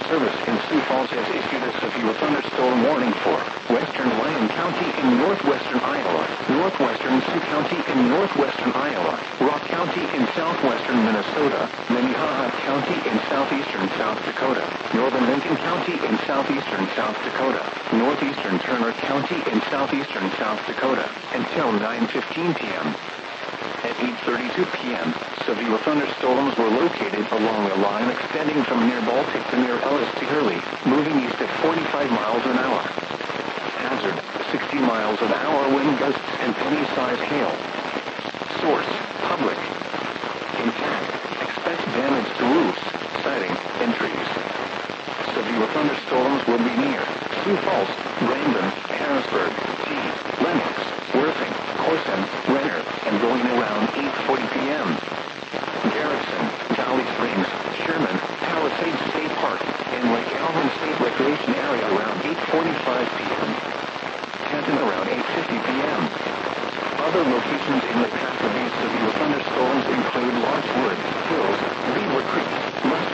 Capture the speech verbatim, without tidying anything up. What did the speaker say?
Service in Sioux Falls has issued a severe thunderstorm warning for western Lyon County in northwestern Iowa, northwestern Sioux County in northwestern Iowa, Rock County in southwestern Minnesota, Minnehaha County in southeastern South Dakota, northern Lincoln County in southeastern South Dakota, northeastern Turner County in southeastern South Dakota, until nine fifteen p m At eight thirty-two p m, severe thunderstorms were located along a line extending from near Baltic to near Ellis to Hurley, moving east at forty-five miles an hour. Hazard, sixty miles an hour wind gusts and penny-sized hail. Source, public. Intact, expect damage to roofs, siding, and trees. Severe thunderstorms will be near Sioux Falls, Brandon, Harrisburg, T, Lenox, Worthing, Corson, Renner, and going around eight forty p m Garrison, Valley Springs, Sherman, Palisades State Park, and Lake Alvin State Recreation Area around eight forty-five p m Canton around eight fifty p m Other locations in the path of these severe thunderstorms include Lodgewood, Hills, Beaver Creek, Mustang